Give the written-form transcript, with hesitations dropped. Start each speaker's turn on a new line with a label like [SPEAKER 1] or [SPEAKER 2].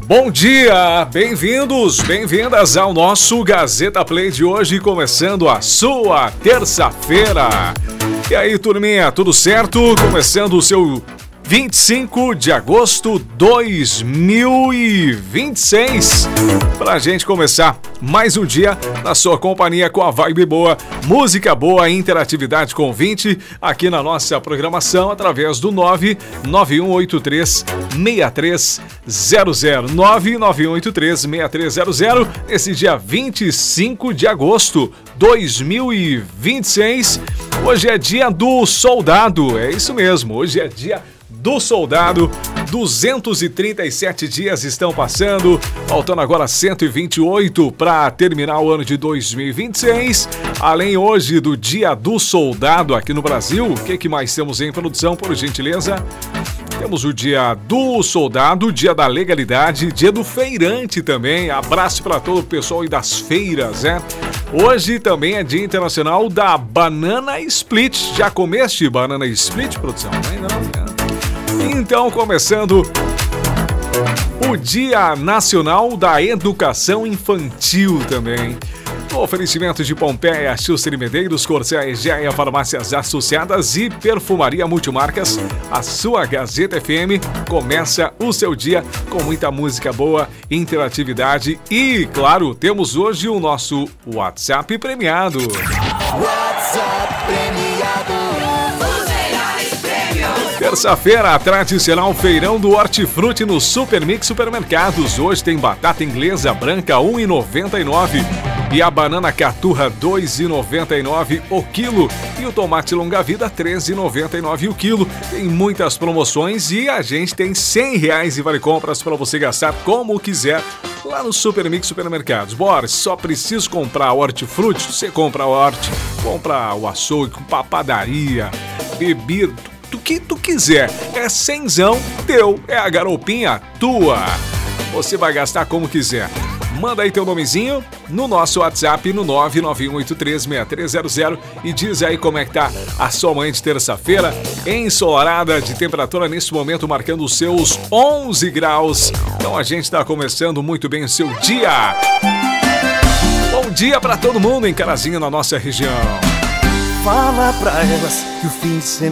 [SPEAKER 1] Bom dia, bem-vindos, bem-vindas ao nosso Gazeta Play de hoje, começando a sua terça-feira. E aí, turminha, tudo certo? Começando o seu 25 de agosto de 2026. Pra gente começar mais um dia na sua companhia com a vibe boa, música boa, interatividade com o ouvinte aqui na nossa programação através do 99183-6300. 99183-6300. Nesse dia 25 de agosto de 2026. Hoje é dia do soldado, é isso mesmo, hoje é dia do soldado. 237 dias estão passando, faltando agora 128 para terminar o ano de 2026. Além hoje do dia do soldado aqui no Brasil, o que mais temos em produção, por gentileza? Temos o dia do soldado, dia da legalidade, dia do feirante também. Abraço para todo o pessoal aí das feiras, né? Hoje também é dia internacional da banana split. Já comeste banana split, produção? Não, não. Então, começando o Dia Nacional da Educação Infantil também. O oferecimento de Pompeia, Schuster e Medeiros, Corsé, Egea, Farmácias Associadas e Perfumaria Multimarcas. A sua Gazeta FM começa o seu dia com muita música boa, interatividade e, claro, temos hoje o nosso WhatsApp premiado. WhatsApp premiado. Terça-feira, tradicional feirão do Hortifruti no Super Mix Supermercados. Hoje tem batata inglesa branca R$ 1,99 e a banana caturra R$ 2,99 o quilo e o tomate longa-vida R$ 13,99 o quilo. Tem muitas promoções e a gente tem R$100 em vale compras para você gastar como quiser lá no Super Mix Supermercados. Bora, só preciso comprar Hortifruti, você compra o Horti, compra o açougue, a padaria, bebida, do que tu quiser, é cenzão teu, é a garopinha tua. Você vai gastar como quiser. Manda aí teu nomezinho no nosso WhatsApp no 991836300 e diz aí como é que tá a sua manhã de terça-feira, ensolarada, de temperatura nesse momento marcando os seus 11 graus. Então a gente tá começando muito bem o seu dia. Bom dia pra todo mundo em Carazinho, na nossa região.
[SPEAKER 2] Fala pra elas que o fim de semana